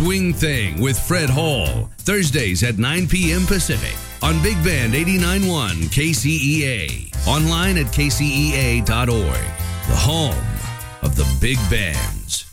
Swing Thing with Fred Hall, Thursdays at 9 p.m. Pacific on Big Band 89.1 KCEA. Online at kcea.org. The home of the Big Band.